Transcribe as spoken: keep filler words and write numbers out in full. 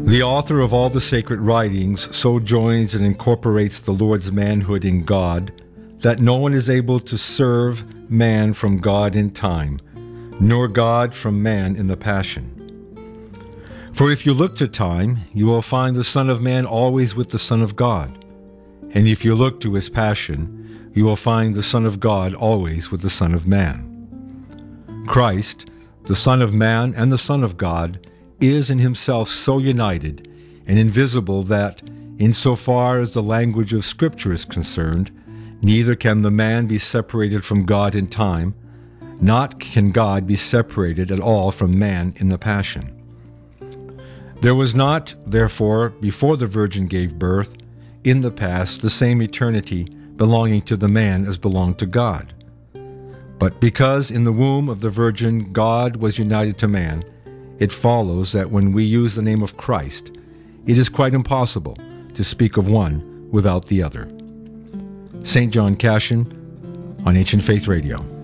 The author of all the sacred writings so joins and incorporates the Lord's manhood in God that no one is able to serve man from God in time, nor God from man in the Passion. For if you look to time, you will find the Son of Man always with the Son of God. And if you look to his Passion, you will find the Son of God always with the Son of Man. Christ, the Son of Man and the Son of God, is in himself so united and invisible that, insofar as the language of Scripture is concerned, neither can the man be separated from God in time, not can God be separated at all from man in the Passion. There was not, therefore, before the Virgin gave birth, in the past the same eternity belonging to the man as belonged to God. But because in the womb of the Virgin God was united to man, it follows that when we use the name of Christ, it is quite impossible to speak of one without the other. Saint John Cashin on Ancient Faith Radio.